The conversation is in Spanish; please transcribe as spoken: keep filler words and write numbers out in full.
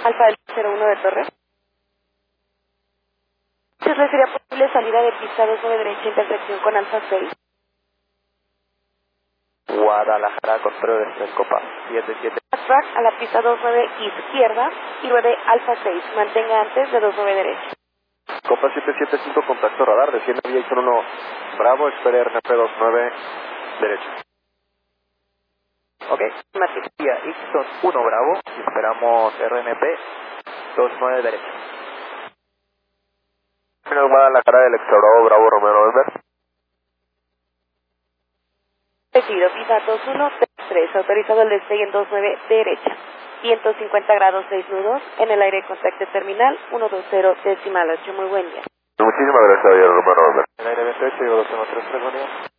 Alfa del cero uno de Torre. ¿Se le sería posible salida de pista dos nueve derecha, intersección con Alfa seis? Guadalajara, control de tres Copa, siete siete. Track a la pista dos nueve izquierda y nueve Alfa seis, mantenga antes de dos nueve derecha. Copa siete siete cinco, contacto radar, desciende Aviator uno Bravo, espere R N P dos nueve derecha. Ok, Matías, Ixon uno Bravo, esperamos R N P dos nueve derecha. Menos Guadalajara del Extra Bravo, Bravo Romeo November. Recibido, pista dos uno tres, autorizado el despegue en dos nueve derecha. ciento cincuenta grados seis nudos, en el aire contacto terminal uno dos cero decimal ocho, muy buen día. Muchísimas gracias, Romeo November. En el aire veintiocho, digo dos uno tres tres, buen día.